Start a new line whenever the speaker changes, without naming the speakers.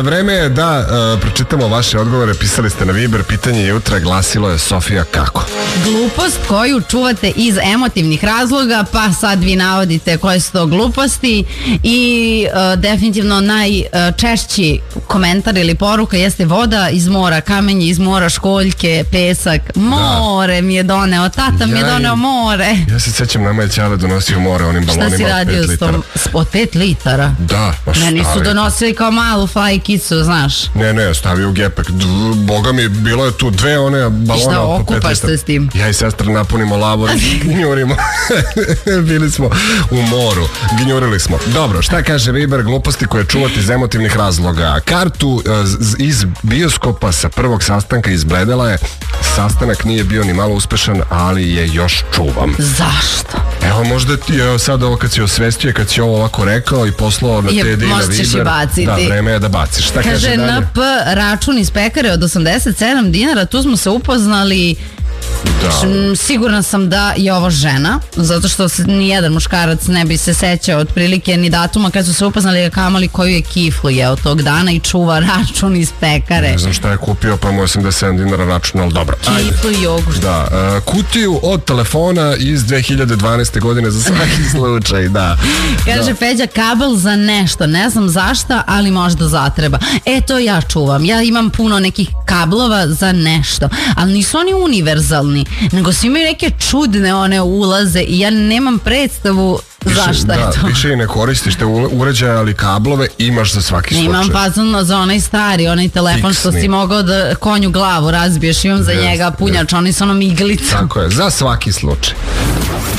vreme je da pročitamo vaše odgovore. Pisali ste na Viber, pitanje jutra glasilo je Sofija kako?
Glupost koju čuvate iz emotivnih razloga, pa sad vi navodite koje su to gluposti i definitivno najčešći komentar ili poruka jeste voda iz mora, kamenje iz mora, školjke, pesak, more mi je doneo, tata mi je doneo more.
Ja se sećam, nama je Ćale donosio more onim balonima od 5 litara.
Šta si radio od 5 litara?
Da, pa šta?
Meni su donosili kao malu fajkicu, znaš.
Ne, stavio u gepek. Boga mi, bilo je tu 2 one balona.
I šta, okupaš se s tim?
Ja i sestra napunimo lavor i gnjurimo. Bili smo u moru, gnjurili smo. Dobro, šta kaže Viber, gluposti koje čuvati iz emotivnih razloga? Kartu iz bioskopa sa prvog sastanka izbledela je. Sastanak nije bio ni malo uspešan, ali je još čuvam.
Zašto?
Evo, možda ti sad ovo kad si osvestio, kad si ovo ovako rekao i poslao na TD na Viber. Da, vreme je da baciš. Šta kaže dalje?
NP, račun iz pekare od 87 dinara, tu smo se upoznali. Da. Sigurna sam da je ovo žena, zato što nijedan muškarac ne bi se sećao otprilike ni datuma kad su se upoznali, kamali koju je kiflu jeo tog dana i čuva račun iz pekare.
Ne znam šta je kupio, pa mu 87 dinara račun, ali dobro.
Kiflu i jogurt.
Da, kutiju od telefona iz 2012. godine za svaki slučaj, da.
Kaže Feđa, kabel za nešto, ne znam zašta, ali možda zatreba. To ja čuvam, ja imam puno nekih kablova za nešto, ali nisu oni univerzalni, nego svi imaju neke čudne one ulaze i ja nemam predstavu zašto je to.
Više i ne koristiš te uređaje, ali kablove imaš za svaki slučaj.
Imam fazano za onaj stari, onaj telefon što si mogao da konju glavu razbiješ, imam za njega punjač, oni su onom iglicom.
Tako je, za svaki slučaj.